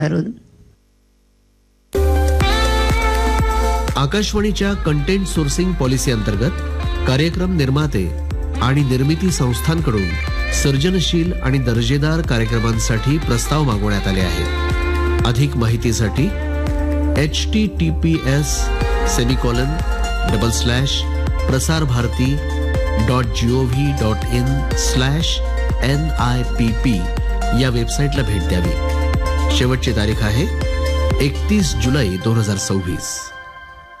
धरून. आकाशवाणीच्या content sourcing policy अंतर्गत कार्यक्रम निर्माते आणि निर्मिती संस्थांकडून सर्जनशील आणि दर्जेदार कार्यक्रमांसाठी प्रस्ताव मागवण्यात आले आहेत. अधिक माहितीसाठी https://prasarbharati.gov.in/NIPP या वेबसाईटला भेट द्यावी. शेवटची तारीख आहे 31 जुलै 2026.